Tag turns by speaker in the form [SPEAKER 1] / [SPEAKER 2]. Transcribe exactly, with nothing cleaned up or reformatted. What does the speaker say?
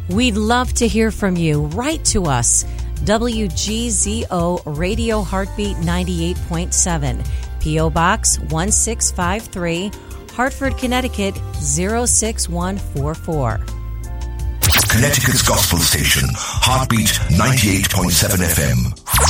[SPEAKER 1] We'd love to hear from you. Write to us. W G Z O Radio Heartbeat ninety-eight point seven, P O Box one six five three, Hartford, Connecticut zero six one four four.
[SPEAKER 2] Connecticut's gospel station, Heartbeat ninety-eight point seven F M.